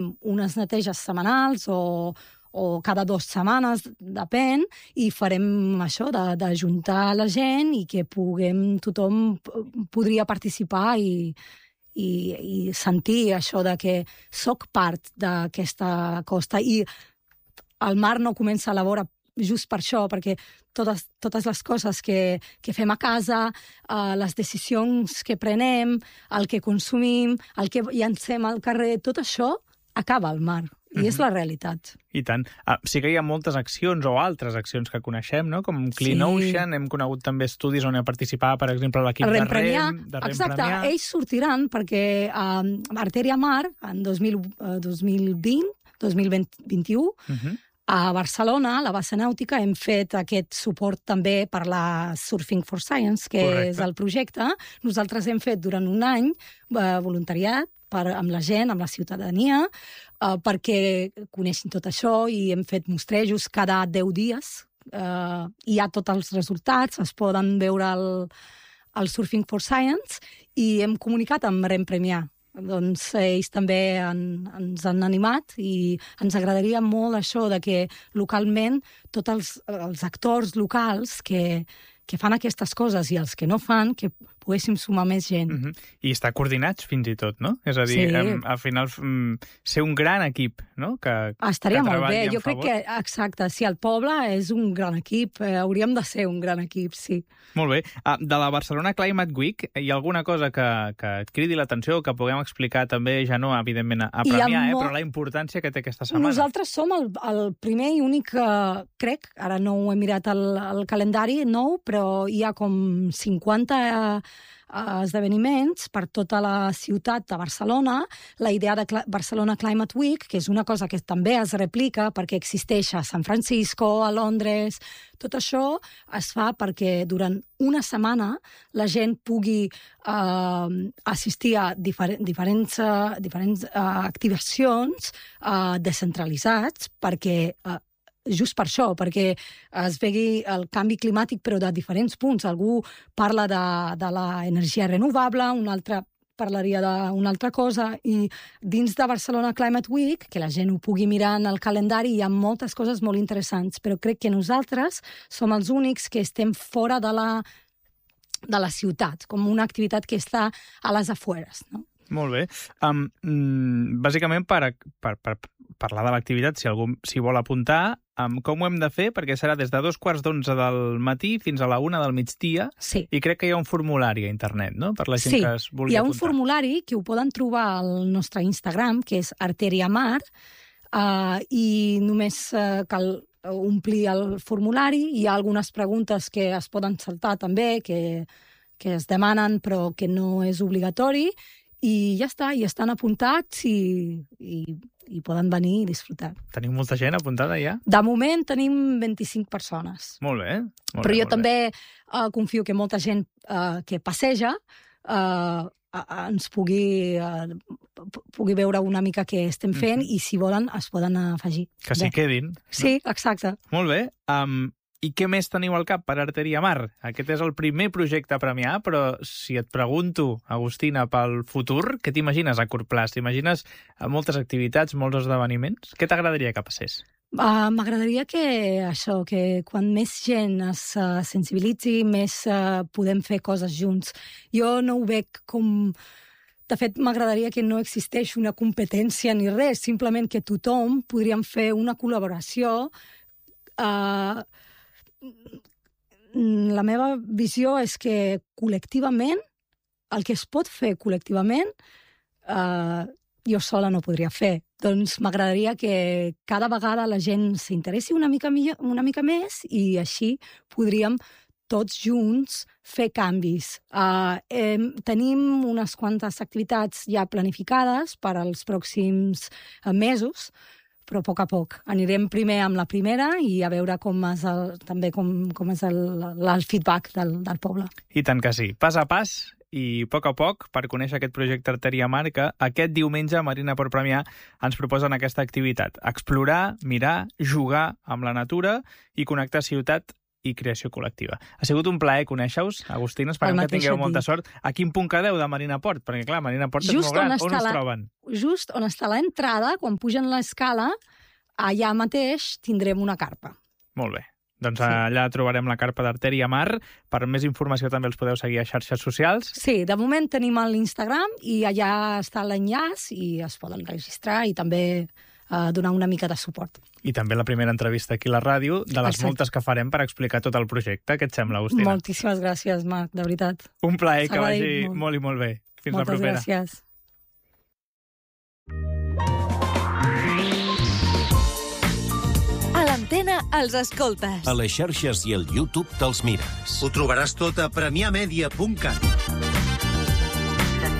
unes neteges setmanals o cada 2 setmanes, depèn, i farem això d'ajuntar la gent i que tothom podria participar i sentir això de que soc part d'aquesta costa. I el mar no comença a la vora just per això, perquè totes les coses que fem a casa, les decisions que prenem, el que consumim, el que llancem al carrer, tot això acaba al mar. I és la realitat. I tant. Sí que hi ha moltes accions o altres accions que coneixem, no? Com Clean Ocean, hem conegut també estudis on participava, per exemple, l'equip de Rem. Exacte, ells sortiran perquè Arteria Mar, en 2021, a Barcelona, a la base nàutica, hem fet aquest suport també per la Surfing for Science, que és el projecte. Nosaltres hem fet durant un any voluntariat amb la gent, amb la ciutadania, perquè coneixin tot això, i hem fet mostrejos cada 10 dies. Hi ha tots els resultats, es poden veure al Surfing for Science, i hem comunicat amb Rem Premià. Doncs ells també ens han animat i ens agradaria molt això de que localment tots els actors locals que fan aquestes coses i els que no fan, que poguéssim sumar més gent. I estar coordinats fins i tot, no? És a dir, al final ser un gran equip, no? Estaria molt bé. Jo crec que, exacte, si el poble és un gran equip, hauríem de ser un gran equip, sí. Molt bé. De la Barcelona Climate Week, hi ha alguna cosa que et cridi l'atenció, que puguem explicar també, ja no, evidentment, a Premià, però la importància que té aquesta setmana? Nosaltres som el primer i únic, crec, ara no ho he mirat al calendari nou, però hi ha com 50 esdeveniments per tota la ciutat de Barcelona. La idea de Barcelona Climate Week, que és una cosa que també es replica perquè existeix a San Francisco, a Londres, tot això es fa perquè durant una setmana la gent pugui assistir a diferents activacions descentralitzats, perquè just per això, perquè es vegi el canvi climàtic però de diferents punts. Algú parla de l'energia renovable, un altre parlaria d'una altra cosa, i dins de Barcelona Climate Week, que la gent ho pugui mirar en el calendari, hi ha moltes coses molt interessants, però crec que nosaltres som els únics que estem fora de la ciutat, com una activitat que està a les afueres, no? Molt bé. Bàsicament, per parlar de l'activitat, si algú s'hi vol apuntar, com ho hem de fer? Perquè serà des de 2:15 del matí fins a la 1 del migdia. Sí. I crec que hi ha un formulari a internet, no?, per la gent que es vulgui apuntar. Sí, hi ha un formulari que ho poden trobar al nostre Instagram, que és Arteria Mar, i només cal omplir el formulari. Hi ha algunes preguntes que es poden saltar també, que es demanen però que no és obligatori, i ja està, i estan apuntats i poden venir i disfrutar. Teniu molta gent apuntada ja? De moment tenim 25 persones. Molt bé. Però jo també confio que molta gent que passeja ens pugui veure una mica què estem fent i si volen es poden afegir. Que s'hi quedin. Sí, exacte. Molt bé. I què més teniu al cap per Arteria Mar? Aquest és el primer projecte a Premià, però si et pregunto, Agustina, pel futur, què t'imagines a curt plaç? T'imagines moltes activitats, molts esdeveniments? Què t'agradaria que passés? M'agradaria que quan més gent es sensibilitzi, més podem fer coses junts. Jo no ho veig com... De fet, m'agradaria que no existeix una competència ni res, simplement que tothom podríem fer una col·laboració. La meva visió és que col·lectivament, el que es pot fer col·lectivament, jo sola no podria fer. Doncs m'agradaria que cada vegada la gent s'interessi una mica més i així podríem tots junts fer canvis. Tenim unes quantes activitats ja planificades per als pròxims mesos, però a poc. Anirem primer amb la primera i a veure com és el feedback del poble. I tant que sí. Pas a pas i a poc, per conèixer aquest projecte Arteria Mar, que aquest diumenge Marina Port Premià ens proposen aquesta activitat. Explorar, mirar, jugar amb la natura i connectar ciutat i creació col·lectiva. Ha sigut un plaer conèixer-us, Agustina, esperem que tingueu molta sort. A quin punt quedeu de Marina Port? Perquè, clar, Marina Port és molt gran. On us troben? Just on està l'entrada, quan pugen l'escala, allà mateix tindrem una carpa. Molt bé. Doncs allà trobarem la carpa d'Artèria Mar. Per més informació també els podeu seguir a xarxes socials. Sí, de moment tenim l'Instagram i allà està l'enllaç i es poden registrar i també donar una mica de suport. I també la primera entrevista aquí a la ràdio, de les moltes que farem per explicar tot el projecte. Què et sembla, Agustina? Moltíssimes gràcies, Marc, de veritat. Un plaer, que vagi molt i molt bé. Fins la propera. Moltes gràcies. A l'Antena els escoltes. A les xarxes i al YouTube te'ls mires. Ho trobaràs tot a premiamedia.cat.